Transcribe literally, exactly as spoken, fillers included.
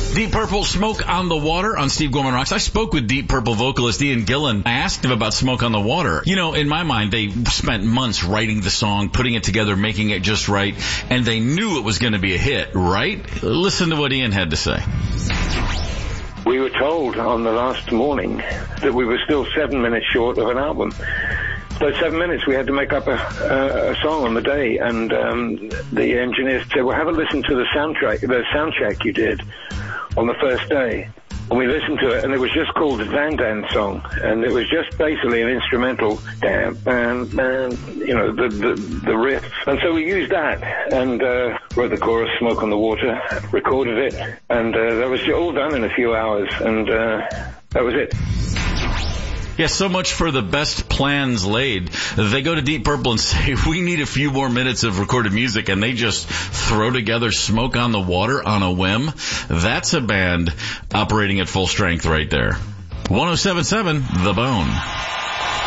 Deep Purple, Smoke on the Water on Steve Gorman Rocks. I spoke with Deep Purple vocalist Ian Gillan. I asked him about Smoke on the Water. You know, in my mind, they spent months writing the song, putting it together, making it just right, and they knew it was going to be a hit, right? Listen to what Ian had to say. We were told on the last morning that we were still seven minutes short of an album. Those seven minutes, we had to make up a, a, a song on the day, and um, the engineers said, well, have a listen to the soundtrack, the sound check you did on the first day. And we listened to it, and it was just called the Dan Dan song, and it was just basically an instrumental, dan, dan, dan, you know, the, the, the riff. And so we used that, and uh, wrote the chorus, Smoke on the Water, recorded it, and uh, that was all done in a few hours, and uh, that was it. Yeah, so much for the best plans laid. They go to Deep Purple and say, we need a few more minutes of recorded music, and they just throw together Smoke on the Water on a whim. That's a band operating at full strength right there. one oh seven point seven The Bone.